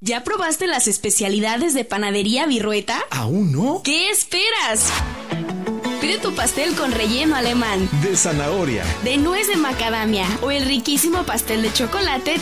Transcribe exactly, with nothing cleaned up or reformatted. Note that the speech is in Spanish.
¿Ya probaste las especialidades de Panadería Virrueta? ¿Aún no? ¿Qué esperas? Pide tu pastel con relleno alemán, de zanahoria, de nuez de macadamia o el riquísimo pastel de chocolate